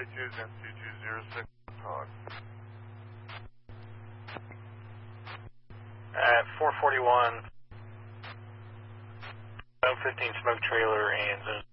latitude and 2206 talk. At 441, 15 smoke trailer and zone